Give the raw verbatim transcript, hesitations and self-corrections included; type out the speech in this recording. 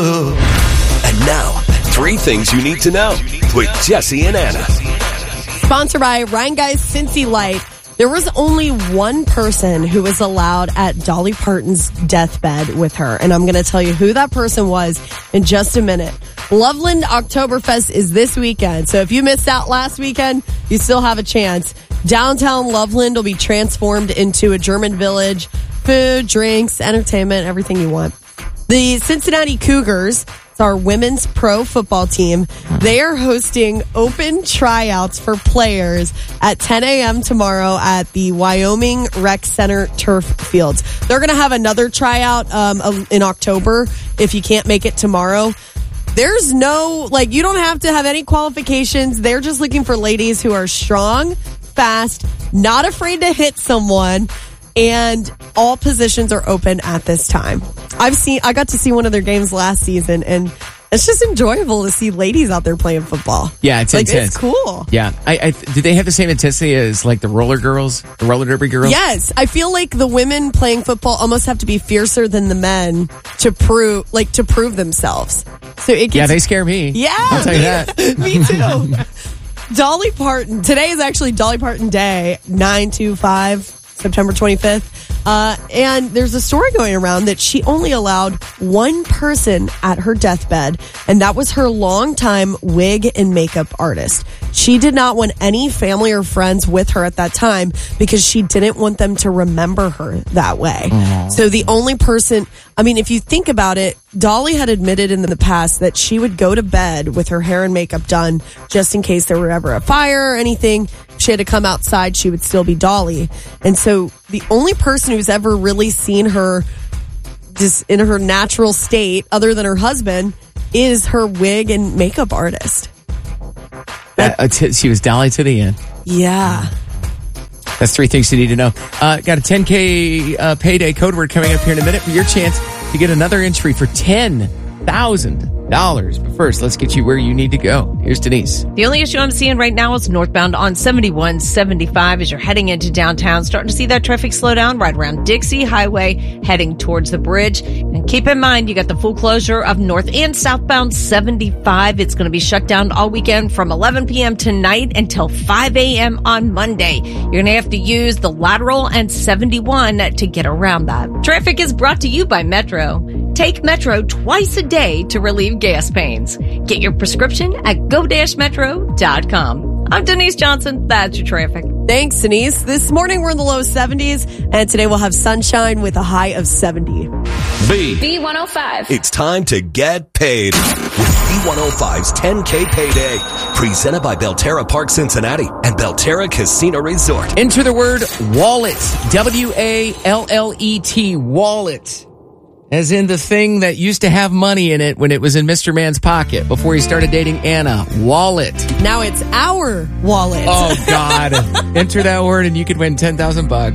Ooh. And now, three things you need to know with Jesse and Anna. Sponsored by Ryan Guy's Cincy Light. There was only one person who was allowed at Dolly Parton's deathbed with her, and I'm going to tell you who that person was in just a minute. Loveland Oktoberfest is this weekend, so if you missed out last weekend, you still have a chance. Downtown Loveland will be transformed into a German village. Food, drinks, entertainment, everything you want. The Cincinnati Cougars, it's our women's pro football team, they are hosting open tryouts for players at ten a.m. tomorrow at the Wyoming Rec Center turf fields. They're going to have another tryout um, in October if you can't make it tomorrow. There's no, like, you don't have to have any qualifications. They're just looking for ladies who are strong, fast, not afraid to hit someone, and all positions are open at this time. I've seen, I got to see one of their games last season, and it's just enjoyable to see ladies out there playing football. Yeah, it's like, intense. It's cool. Yeah. I, I, do they have the same intensity as like the roller girls, the roller derby girls? Yes. I feel like the women playing football almost have to be fiercer than the men to prove, like, to prove themselves. So it gets, yeah, they scare me. Yeah. I'll tell you that. Me too. Dolly Parton. Today is actually Dolly Parton Day, nine two five. September twenty-fifth. Uh, and there's a story going around that she only allowed one person at her deathbed, and that was her longtime wig and makeup artist. She did not want any family or friends with her at that time because she didn't want them to remember her that way. Aww. So the only person, I mean, if you think about it, Dolly had admitted in the past that she would go to bed with her hair and makeup done just in case there were ever a fire or anything. If she had to come outside, she would still be Dolly. And so the only person who's ever really seen her just in her natural state, other than her husband, is her wig and makeup artist. That, uh, t- she was Dolly to the end. Yeah. That's three things you need to know. Uh, got a ten K uh, payday code word coming up here in a minute for your chance to get another entry for ten thousand dollars. But first, let's get you where you need to go. Here's Denise. The only issue I'm seeing right now is northbound on seventy-one seventy-five as you're heading into downtown. Starting to see that traffic slow down right around Dixie Highway, heading towards the bridge. And keep in mind, you got the full closure of north and southbound seventy-five. It's going to be shut down all weekend from eleven p.m. tonight until five a.m. on Monday. You're going to have to use the lateral and seventy-one to get around that. Traffic is brought to you by Metro. Take Metro twice a day to relieve gas pains. Get your prescription at go dash metro dot com. I'm Denise Johnson. That's your traffic. Thanks, Denise. This morning we're in the low seventies, and today we'll have sunshine with a high of seventy. B. B one oh five. It's time to get paid with B one oh five's ten K Payday. Presented by Belterra Park Cincinnati and Belterra Casino Resort. Enter the word wallet. W A L L E T. Wallet. As in the thing that used to have money in it when it was in Mister Man's pocket before he started dating Anna. Wallet. Now it's our wallet. Oh, God. Enter that word and you could win ten thousand bucks.